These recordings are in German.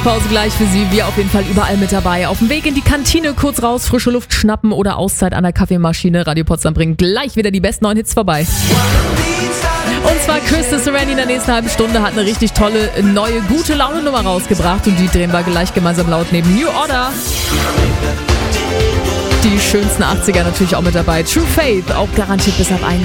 Mittagspause gleich für Sie. Wir auf jeden Fall überall mit dabei. Auf dem Weg in die Kantine, kurz raus, frische Luft schnappen oder Auszeit an der Kaffeemaschine. Radio Potsdam bringt gleich wieder die besten neuen Hits vorbei. Und zwar Crystal Serenity in der nächsten halben Stunde hat eine richtig tolle, neue, gute Laune-Nummer rausgebracht. Und die drehen wir gleich gemeinsam laut neben New Order. Die schönsten 80er natürlich auch mit dabei. True Faith, auch garantiert bis ab 1.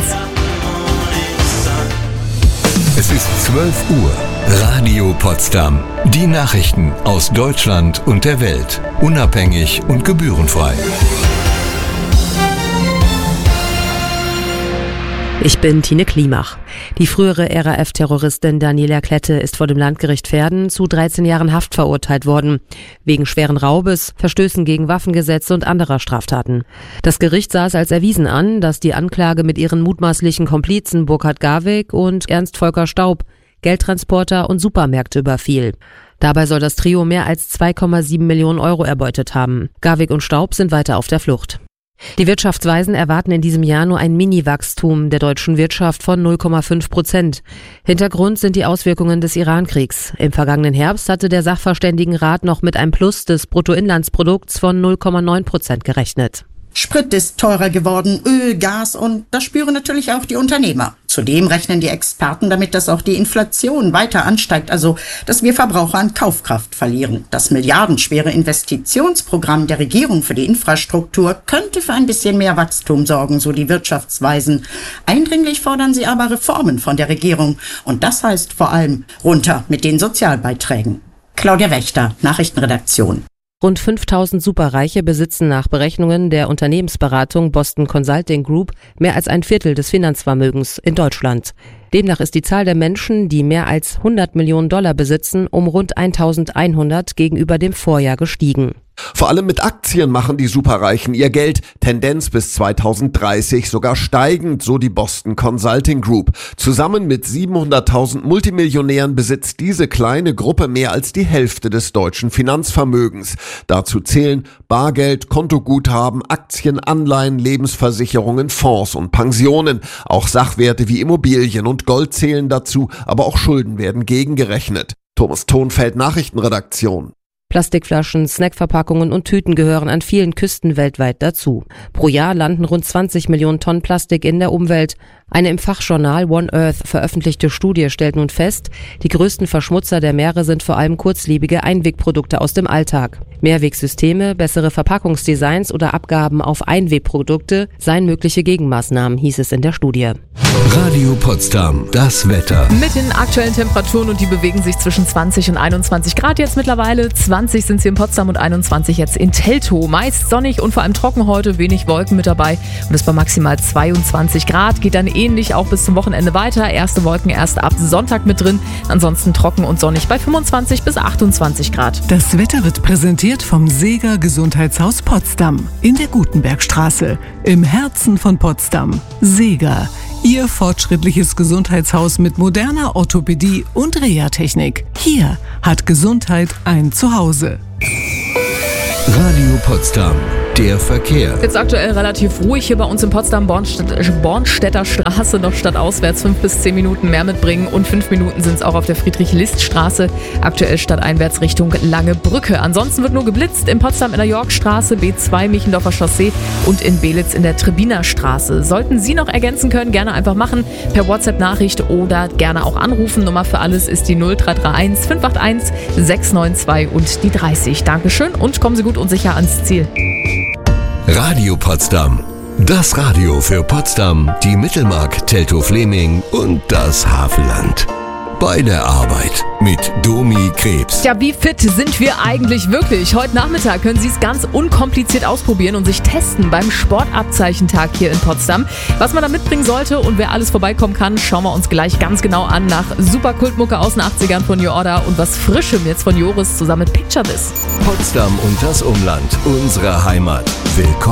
Es ist 12 Uhr. Radio Potsdam. Die Nachrichten aus Deutschland und der Welt. Unabhängig und gebührenfrei. Ich bin Tine Klimach. Die frühere RAF-Terroristin Daniela Klette ist vor dem Landgericht Verden zu 13 Jahren Haft verurteilt worden. Wegen schweren Raubes, Verstößen gegen Waffengesetze und anderer Straftaten. Das Gericht sah es als erwiesen an, dass die Anklage mit ihren mutmaßlichen Komplizen Burkhard Garwig und Ernst Volker Staub Geldtransporter und Supermärkte überfiel. Dabei soll das Trio mehr als 2,7 Millionen Euro erbeutet haben. Garwig und Staub sind weiter auf der Flucht. Die Wirtschaftsweisen erwarten in diesem Jahr nur ein Mini-Wachstum der deutschen Wirtschaft von 0,5%. Hintergrund sind die Auswirkungen des Iran-Kriegs. Im vergangenen Herbst hatte der Sachverständigenrat noch mit einem Plus des Bruttoinlandsprodukts von 0,9% gerechnet. Sprit ist teurer geworden, Öl, Gas und das spüren natürlich auch die Unternehmer. Zudem rechnen die Experten damit, dass auch die Inflation weiter ansteigt, also dass wir Verbraucher an Kaufkraft verlieren. Das milliardenschwere Investitionsprogramm der Regierung für die Infrastruktur könnte für ein bisschen mehr Wachstum sorgen, so die Wirtschaftsweisen. Eindringlich fordern sie aber Reformen von der Regierung und das heißt vor allem runter mit den Sozialbeiträgen. Claudia Wächter, Nachrichtenredaktion. Rund 5000 Superreiche besitzen nach Berechnungen der Unternehmensberatung Boston Consulting Group mehr als ein Viertel des Finanzvermögens in Deutschland. Demnach ist die Zahl der Menschen, die mehr als 100 Millionen Dollar besitzen, um rund 1100 gegenüber dem Vorjahr gestiegen. Vor allem mit Aktien machen die Superreichen ihr Geld, Tendenz bis 2030 sogar steigend, so die Boston Consulting Group. Zusammen mit 700.000 Multimillionären besitzt diese kleine Gruppe mehr als die Hälfte des deutschen Finanzvermögens. Dazu zählen Bargeld, Kontoguthaben, Aktien, Anleihen, Lebensversicherungen, Fonds und Pensionen. Auch Sachwerte wie Immobilien und Gold zählen dazu, aber auch Schulden werden gegengerechnet. Thomas Thonfeld, Nachrichtenredaktion. Plastikflaschen, Snackverpackungen und Tüten gehören an vielen Küsten weltweit dazu. Pro Jahr landen rund 20 Millionen Tonnen Plastik in der Umwelt. Eine im Fachjournal One Earth veröffentlichte Studie stellt nun fest, die größten Verschmutzer der Meere sind vor allem kurzlebige Einwegprodukte aus dem Alltag. Mehrwegsysteme, bessere Verpackungsdesigns oder Abgaben auf Einwegprodukte seien mögliche Gegenmaßnahmen, hieß es in der Studie. Radio Potsdam, das Wetter. Mit den aktuellen Temperaturen und die bewegen sich zwischen 20 und 21 Grad jetzt mittlerweile. 20 sind es hier in Potsdam und 21 jetzt in Teltow. Meist sonnig und vor allem trocken heute, wenig Wolken mit dabei. Und es bei maximal 22 Grad. Geht dann ähnlich auch bis zum Wochenende weiter. Erste Wolken erst ab Sonntag mit drin. Ansonsten trocken und sonnig bei 25 bis 28 Grad. Das Wetter wird präsentiert vom Seeger Gesundheitshaus Potsdam in der Gutenbergstraße im Herzen von Potsdam. Seeger, Ihr fortschrittliches Gesundheitshaus mit moderner Orthopädie und Reha-Technik. Hier hat Gesundheit ein Zuhause. Radio Potsdam, der Verkehr. Jetzt aktuell relativ ruhig hier bei uns in Potsdam, Bornstädter Straße, noch stadtauswärts 5 bis 10 Minuten mehr mitbringen und 5 Minuten sind es auch auf der Friedrich-List-Straße, aktuell stadteinwärts Richtung Lange Brücke. Ansonsten wird nur geblitzt in Potsdam in der Yorkstraße, B2 Michendorfer Chaussee und in Belitz in der Trebiner Straße. Sollten Sie noch ergänzen können, gerne einfach machen, per WhatsApp-Nachricht oder gerne auch anrufen. Nummer für alles ist die 0331 581 692 und die 30. Dankeschön und kommen Sie gut und sicher ans Ziel. Radio Potsdam. Das Radio für Potsdam, die Mittelmark, Teltow-Fleming und das Havelland. Bei der Arbeit mit Domi Krebs. Ja, wie fit sind wir eigentlich wirklich? Heute Nachmittag können Sie es ganz unkompliziert ausprobieren und sich testen beim Sportabzeichentag hier in Potsdam. Was man da mitbringen sollte und wer alles vorbeikommen kann, schauen wir uns gleich ganz genau an nach Superkultmucke aus den 80ern von New Order und was Frischem jetzt von Joris zusammen mit Picture This. Potsdam und das Umland, unsere Heimat. Willkommen.